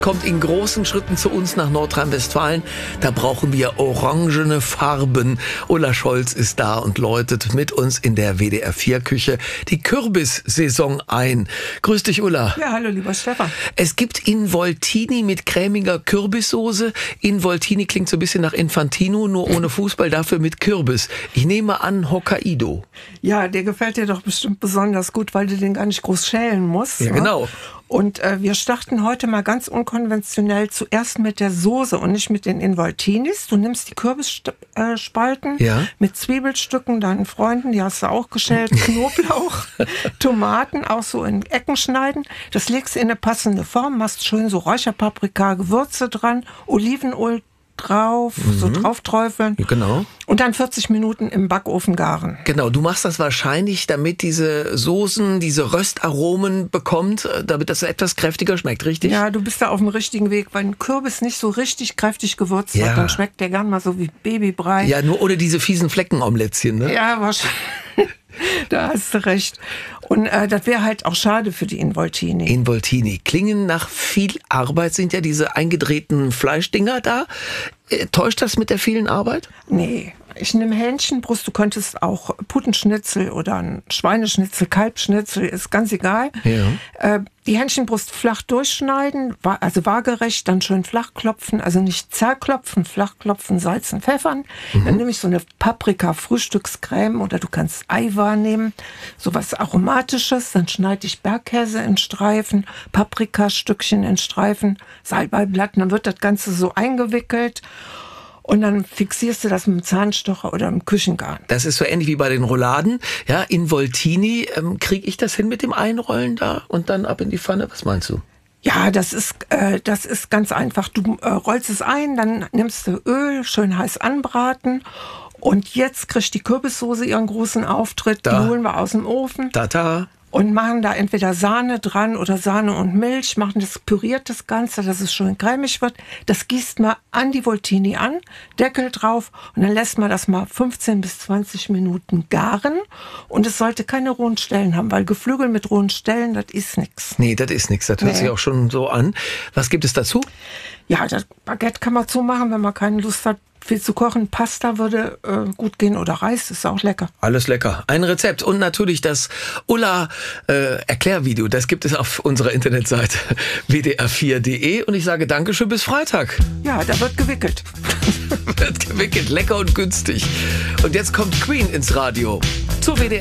Kommt in großen Schritten zu uns nach Nordrhein-Westfalen. Da brauchen wir orangene Farben. Ulla Scholz ist da und läutet mit uns in der WDR-4-Küche die Kürbissaison ein. Grüß dich, Ulla. Ja, hallo, lieber Stefan. Es gibt Involtini mit cremiger Kürbissoße. Involtini klingt so ein bisschen nach Infantino, nur ohne Fußball, dafür mit Kürbis. Ich nehme an, Hokkaido. Ja, der gefällt dir doch bestimmt besonders gut, weil du den gar nicht groß schälen musst. Ja, genau. Und wir starten heute mal ganz unkonventionell zuerst mit der Soße und nicht mit den Involtinis. Du nimmst die Kürbisspalten mit Zwiebelstücken, deinen Freunden, die hast du auch geschält, Knoblauch, Tomaten auch so in Ecken schneiden. Das legst du in eine passende Form, machst schön so Räucherpaprika, Gewürze dran, Olivenöl drauf, so drauf träufeln. Genau. Und dann 40 Minuten im Backofen garen. Genau, du machst das wahrscheinlich, damit diese Soßen, diese Röstaromen bekommt, damit das etwas kräftiger schmeckt, richtig? Ja, du bist da auf dem richtigen Weg. Weil ein Kürbis nicht so richtig kräftig gewürzt wird, dann schmeckt der gern mal so wie Babybrei. Ja, nur ohne diese fiesen Fleckenomelätzchen, ne? Ja, wahrscheinlich. Da hast du recht. Und das wäre halt auch schade für die Involtini. Involtini klingen nach viel Arbeit, sind ja diese eingedrehten Fleischdinger da. Täuscht das mit der vielen Arbeit? Nee, ich nehme Hähnchenbrust, du könntest auch Puttenschnitzel oder ein Schweineschnitzel, Kalbschnitzel, ist ganz egal. Ja. Die Hähnchenbrust flach durchschneiden, also waagerecht, dann schön flach klopfen, also nicht zerklopfen, flach klopfen, salzen, pfeffern. Dann nehme ich so eine Paprika-Frühstückscreme oder du kannst Eiweiß nehmen, sowas Aromatisches. Dann schneide ich Bergkäse in Streifen, Paprikastückchen in Streifen, Salbeiblatt, dann wird das Ganze so eingewickelt. Und dann fixierst du das mit dem Zahnstocher oder im Küchengarn. Das ist so ähnlich wie bei den Rouladen. Ja, Involtini, kriege ich das hin mit dem Einrollen da und dann ab in die Pfanne? Was meinst du? Ja, das ist ganz einfach. Du rollst es ein, dann nimmst du Öl, schön heiß anbraten. Und jetzt kriegt die Kürbissoße ihren großen Auftritt. Die holen wir aus dem Ofen. Und machen da entweder Sahne dran oder Sahne und Milch, püriert das Ganze, dass es schön cremig wird. Das gießt man an die Voltini an, Deckel drauf und dann lässt man das mal 15 bis 20 Minuten garen. Und es sollte keine rohen Stellen haben, weil Geflügel mit rohen Stellen, das ist nichts. Nee, das ist nichts. Das hört sich auch schon so an. Was gibt es dazu? Ja, das Baguette kann man zumachen, wenn man keine Lust hat, viel zu kochen. Pasta würde gut gehen oder Reis, ist auch lecker. Alles lecker. Ein Rezept und natürlich das Ulla Erklärvideo, das gibt es auf unserer Internetseite wdr4.de und ich sage Dankeschön, bis Freitag. Ja, da wird gewickelt. Wird gewickelt, lecker und günstig. Und jetzt kommt Queen ins Radio zur WDR.